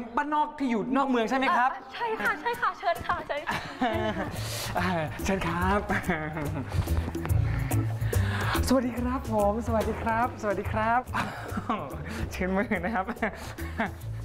บ้านนอกที่อยู่นอกเมืองใช่ไหมครับใช่ค่ะใช่ค่ะเชิญค่ะเชิญค่ะเชิญครับ สวัสดีครับผมสวัสดีครับ สวัสดีครับ เชิญมือนะครับ